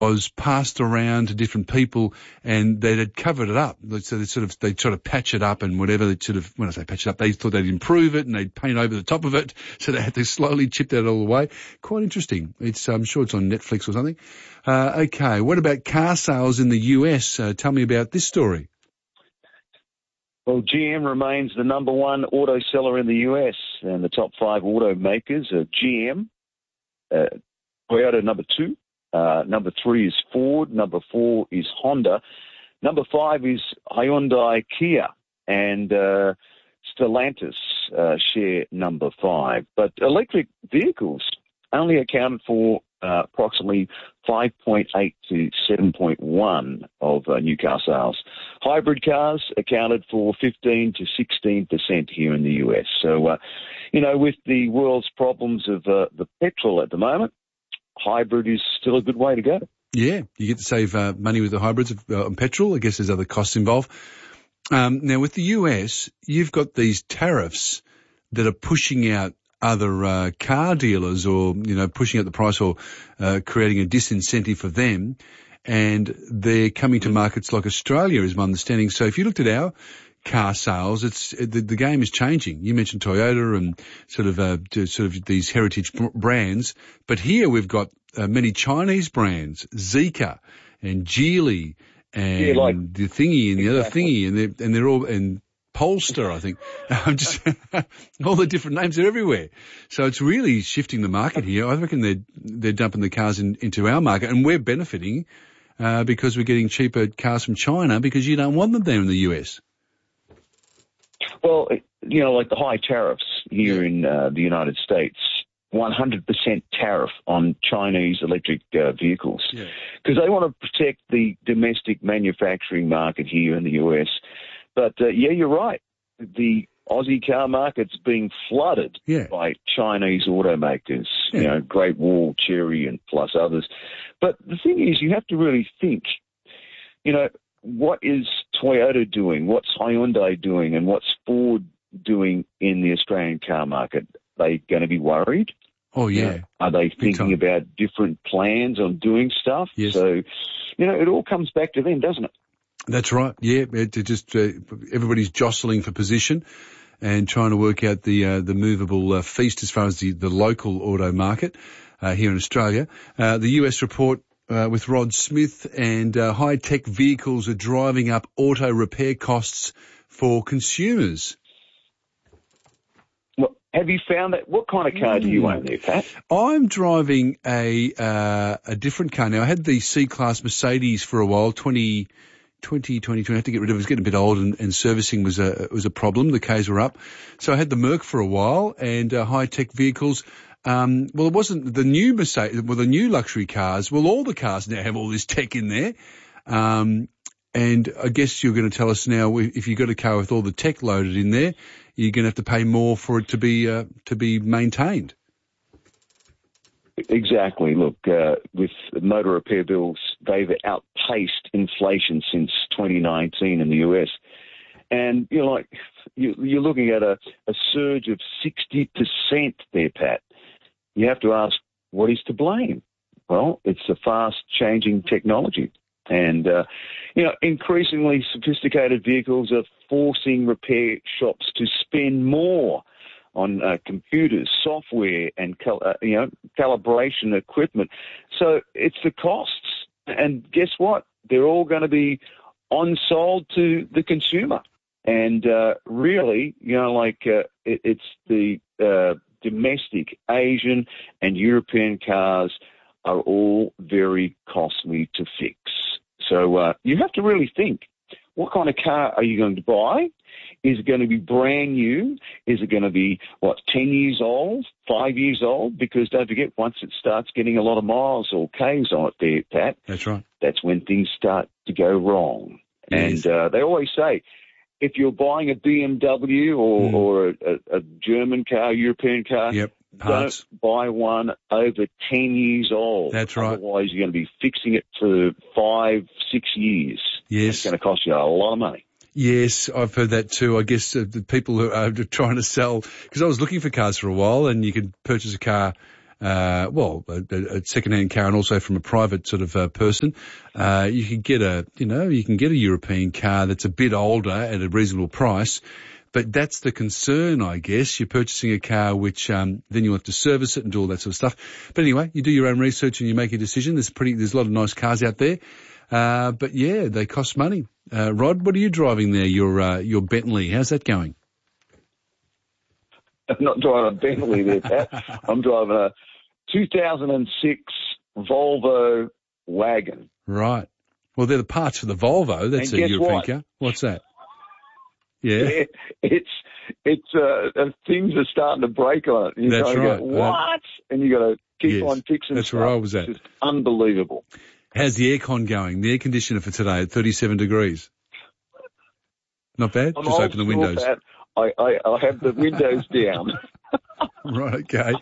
was passed around to different people, and they had covered it up. So they sort of patch it up and whatever. When I say patch it up, they thought they'd improve it and they'd paint over the top of it. So they had to slowly chip that all away. Quite interesting. I'm sure it's on Netflix or something. Okay. What about car sales in the US? Tell me about this story. Well, GM remains the number one auto seller in the US, and the top 5 automakers are GM, Toyota number 2, number 3 is Ford, number 4 is Honda, number 5 is Hyundai Kia, and Stellantis share number 5. But electric vehicles only accounted for approximately 5.8 to 7.1 of new car sales. Hybrid cars accounted for 15 to 16% here in the US. So, with the world's problems of the petrol at the moment, hybrid is still a good way to go. Yeah, you get to save money with the hybrids on petrol. I guess there's other costs involved. Now, with the US, you've got these tariffs that are pushing out other car dealers, or pushing up the price, or creating a disincentive for them, and they're coming to markets like Australia, is my understanding. So if you looked at our car sales, the game is changing. You mentioned Toyota and sort of these heritage brands, but here we've got many Chinese brands, Zeekr and Geely and the thingy and the other thingy, and they're all, and Polestar, I think. Just all the different names are everywhere. So it's really shifting the market here. I reckon they're dumping the cars into our market, and we're benefiting because we're getting cheaper cars from China because you don't want them there in the US. Well, like the high tariffs here in the United States, 100% tariff on Chinese electric vehicles, because they want to protect the domestic manufacturing market here in the US. But, you're right. The Aussie car market's being flooded by Chinese automakers, Great Wall, Chery, and plus others. But the thing is, you have to really think, what is Toyota doing? What's Hyundai doing? And what's Ford doing in the Australian car market? Are they going to be worried? Oh, yeah. Are they thinking about different plans on doing stuff? Yes. So, it all comes back to them, doesn't it? That's right. Yeah, everybody's jostling for position and trying to work out the movable feast as far as the local auto market here in Australia. The US report with Rod Smith, and high-tech vehicles are driving up auto repair costs for consumers. Well, have you found that? What kind of car do you own there, Pat? I'm driving a different car now. I had the C-Class Mercedes for a while, 2020, I had to get rid of it. It was getting a bit old, and servicing was a problem. The Ks were up. So I had the Merc for a while, and high-tech vehicles. Well, it wasn't the new Mercedes, the new luxury cars. Well, all the cars now have all this tech in there. And I guess you're going to tell us now, if you've got a car with all the tech loaded in there, you're going to have to pay more for it to be maintained. Exactly. Look, with motor repair bills, they've outpaced inflation since 2019 in the US. And, you're looking at a surge of 60% there, Pat. You have to ask, what is to blame? Well, it's a fast-changing technology. And, increasingly sophisticated vehicles are forcing repair shops to spend more on computers, software, and calibration equipment. So it's the costs. And guess what? They're all going to be on-sold to the consumer. And really, it's the domestic Asian and European cars are all very costly to fix. So you have to really think, what kind of car are you going to buy? Is it going to be brand new? Is it going to be, 10 years old, 5 years old? Because don't forget, once it starts getting a lot of miles or Ks on it there, Pat. That's right. That's when things start to go wrong. Yes. And they always say, if you're buying a BMW or a German car, European car, don't buy one over 10 years old. That's right. Otherwise, you're going to be fixing it for 5-6 years. Yes. It's going to cost you a lot of money. Yes, I've heard that too. I guess the people who are trying to sell, because I was looking for cars for a while, and you could purchase a car a second-hand car and also from a private sort of person, you can get a European car that's a bit older at a reasonable price. But that's the concern, I guess. You're purchasing a car which then you have to service it and do all that sort of stuff. But anyway, you do your own research and you make a decision. There's a lot of nice cars out there. But yeah, they cost money. Rod, what are you driving there? Your Bentley. How's that going? I'm not driving a Bentley there, Pat. I'm driving a 2006 Volvo wagon. Right. Well, they're the parts for the Volvo. That's a European car. What's that? Yeah. It's things are starting to break on it. You That's right. Go, what? And you got to keep on fixing That's stuff. where I was at. It's just unbelievable. How's the aircon going? The air conditioner for today at 37 degrees. Not bad? I'm just open the windows. Pat. I have the windows down. Right, okay.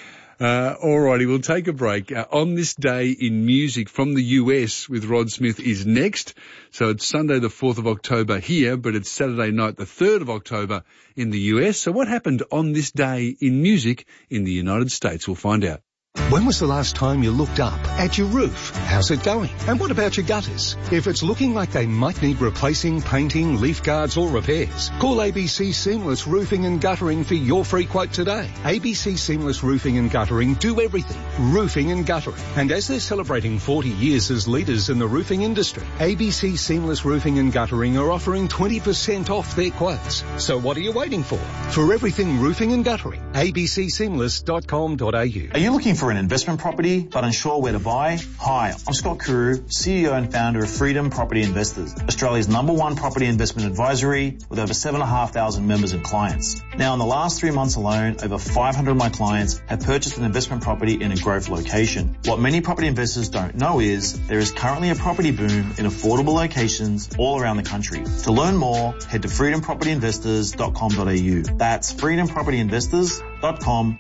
All righty, we'll take a break. On This Day in Music from the US with Rod Smith is next. So it's Sunday the 4th of October here, but it's Saturday night the 3rd of October in the US. So what happened on this day in music in the United States? We'll find out. When was the last time you looked up at your roof? How's it going? And what about your gutters? If it's looking like they might need replacing, painting, leaf guards or repairs, call ABC Seamless Roofing and Guttering for your free quote today. ABC Seamless Roofing and Guttering do everything. Roofing and guttering. And as they're celebrating 40 years as leaders in the roofing industry, ABC Seamless Roofing and Guttering are offering 20% off their quotes. So what are you waiting for? For everything roofing and guttering, abcseamless.com.au. Are you looking for an investment property but unsure where to buy? Hi, I'm Scott Kuru, CEO and founder of Freedom Property Investors, Australia's #1 property investment advisory with over 7,500 members and clients. Now, in the last 3 months alone, over 500 of my clients have purchased an investment property in a growth location. What many property investors don't know is there is currently a property boom in affordable locations all around the country. To learn more, head to freedompropertyinvestors.com.au. That's freedompropertyinvestors.com.au.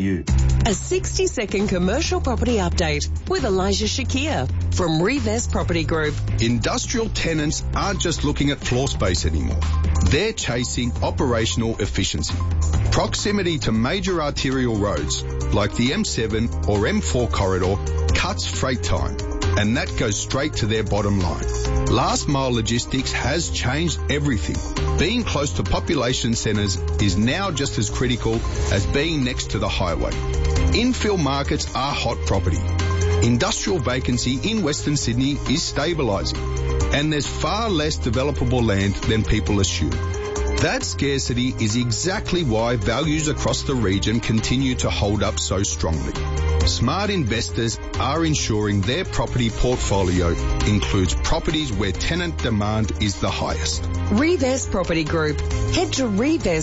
A 60-second commercial property update with Elijah Shakir from Reves Property Group. Industrial tenants aren't just looking at floor space anymore. They're chasing operational efficiency. Proximity to major arterial roads like the M7 or M4 corridor cuts freight time, and that goes straight to their bottom line. Last mile logistics has changed everything. Being close to population centres is now just as critical as being next to the highway. Infill markets are hot property. Industrial vacancy in Western Sydney is stabilising, and there's far less developable land than people assume. That scarcity is exactly why values across the region continue to hold up so strongly. Smart investors are ensuring their property portfolio includes properties where tenant demand is the highest. Reves Property Group. Head to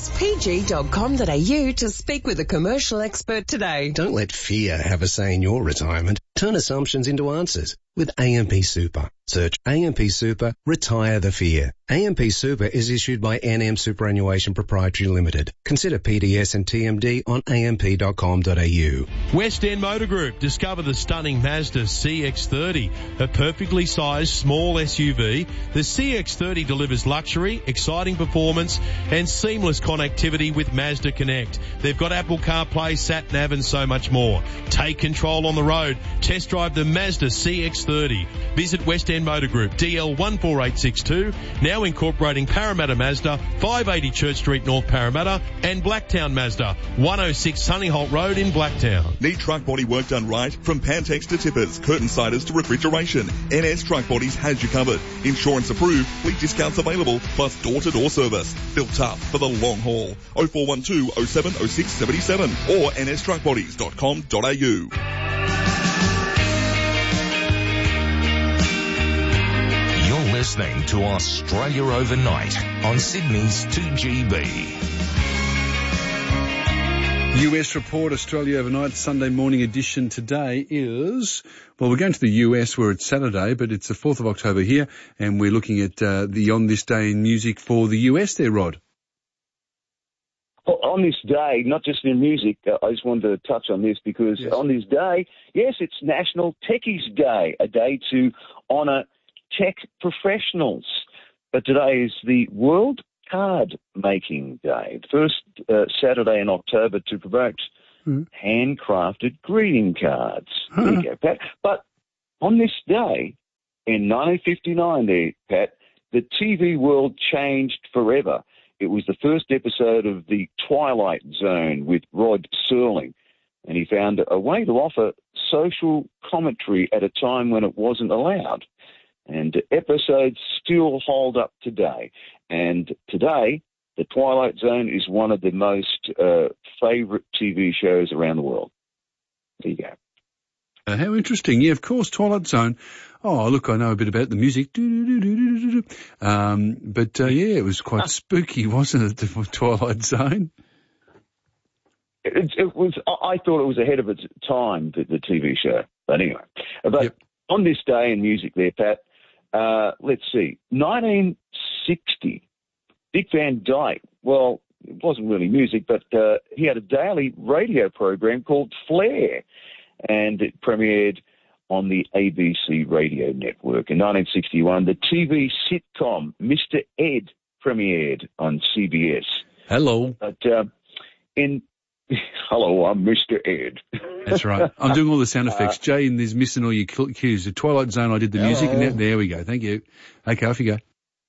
revespg.com.au to speak with a commercial expert today. Don't let fear have a say in your retirement. Turn assumptions into answers with AMP Super. Search AMP Super, retire the fear. AMP Super is issued by NM Superannuation Proprietary Limited. Consider PDS and TMD on amp.com.au. West End Motor Group. Discover the stunning Mazda CX-30, a perfectly sized small SUV. The CX-30 delivers luxury, exciting performance and seamless connectivity with Mazda Connect. They've got Apple CarPlay, Sat-Nav and so much more. Take control on the road. Test drive the Mazda CX-30. Visit West End Motor Group, DL 14862, now incorporating Parramatta Mazda, 580 Church Street, North Parramatta, and Blacktown Mazda, 106 Sunnyholt Road in Blacktown. Need truck body work done right? From Pantex to tippers, curtain siders to refrigeration, NS Truck Bodies has you covered. Insurance approved, fleet discounts available, plus door-to-door service. Built tough for the long haul. 0412 07 06 77 or nstruckbodies.com.au. Listening to Australia Overnight on Sydney's 2GB. US Report, Australia Overnight, Sunday morning edition today is, well, we're going to the US where it's Saturday, but it's the 4th of October here, and we're looking at the On This Day in music for the US there, Rod. Well, on this day, not just in music, I just wanted to touch on this because on this day, yes, it's National Techies Day, a day to honour tech professionals. But today is the World Card Making Day, first Saturday in October to promote handcrafted greeting cards. There you go, Pat. But on this day, in 1959 there, Pat, the TV world changed forever. It was the first episode of The Twilight Zone with Rod Serling, and he found a way to offer social commentary at a time when it wasn't allowed. And episodes still hold up today. And today, The Twilight Zone is one of the most favourite TV shows around the world. There you go. How interesting. Yeah, of course, Twilight Zone. Oh, look, I know a bit about the music. But it was quite spooky, wasn't it, the Twilight Zone? It was. I thought it was ahead of its time, the TV show. But anyway. But on this day in music there, Pat, let's see, 1960, Dick Van Dyke, well, it wasn't really music, but he had a daily radio program called Flair, and it premiered on the ABC radio network. In 1961, the TV sitcom Mr. Ed premiered on CBS. Hello. But hello, I'm Mr. Ed. That's right. I'm doing all the sound effects. Jay, and there's missing all your cues. The Twilight Zone, I did the music, and there we go. Thank you. Okay, off you go.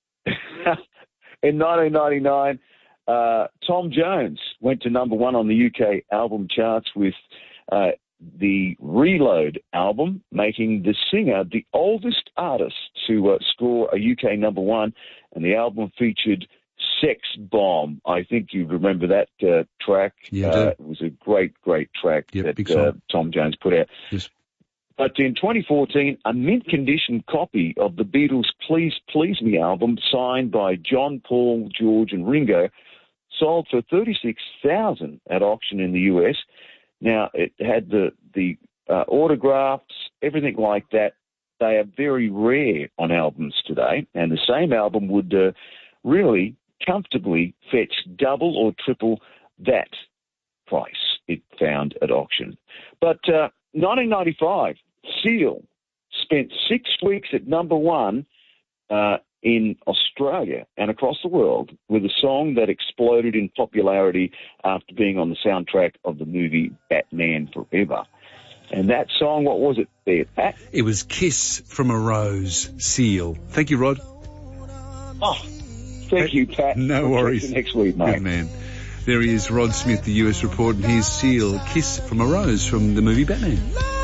In 1999, Tom Jones went to number one on the UK album charts with the Reload album, making the singer the oldest artist to score a UK number one, and the album featured Sex Bomb. I think you remember that track. Yeah, it was a great, great track that Tom Jones put out. Yes. But in 2014, a mint-condition copy of the Beatles' Please Please Me album, signed by John, Paul, George and Ringo, sold for $36,000 at auction in the US. Now, it had the autographs, everything like that. They are very rare on albums today, and the same album would really comfortably fetch double or triple that price it found at auction. But 1995, Seal spent 6 weeks at number one in Australia and across the world with a song that exploded in popularity after being on the soundtrack of the movie Batman Forever. And that song, what was it there, Pat? It was Kiss from a Rose, Seal. Thank you, Rod. Oh, thank you, Pat. No worries. See you next week, mate. Good man. There he is, Rod Smith, the US report, and here's Seal, Kiss from a Rose from the movie Batman.